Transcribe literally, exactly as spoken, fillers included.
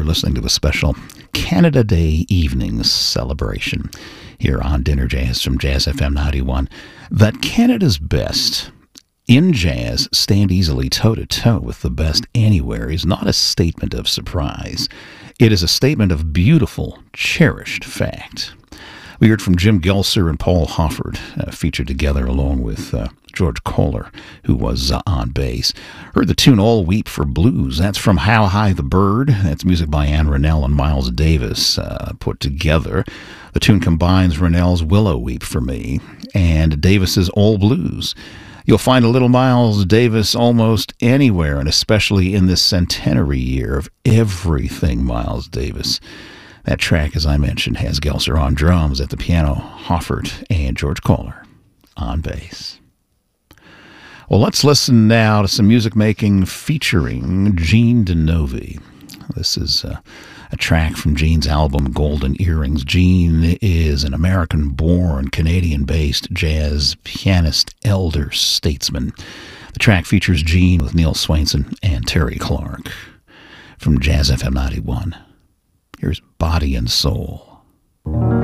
listening to a special Canada Day evening celebration here on Dinner Jazz from Jazz F M ninety-one. That Canada's best in jazz stand easily toe-to-toe with the best anywhere is not a statement of surprise. It is a statement of beautiful, cherished fact. We heard from Jim Gelser and Paul Hofford, uh, featured together along with uh, George Kohler, who was uh, on bass. Heard the tune All Weep for Blues. That's from How High the Bird. That's music by Ann Rennell and Miles Davis uh, put together. The tune combines Rennell's Willow Weep for Me and Davis's All Blues. You'll find a little Miles Davis almost anywhere, and especially in this centenary year of everything Miles Davis. That track, as I mentioned, has Gelser on drums, at the piano, Hofford, and George Kohler on bass. Well, let's listen now to some music making featuring Gene DeNovi. This is uh, a track from Gene's album Golden Earrings. Gene is an American-born, Canadian-based jazz pianist, elder statesman. The track features Gene with Neil Swainson and Terry Clark. From Jazz F M ninety-one, here's Body and Soul.